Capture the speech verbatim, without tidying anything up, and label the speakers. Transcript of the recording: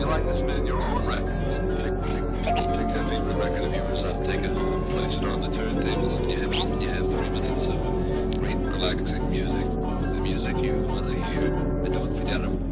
Speaker 1: like to spin your own records. Pick, pick, pick your favorite record of yours up, take it home, place it on the turntable, and you have, you have three minutes of great relaxing music, the music you want to hear. And don't forget them.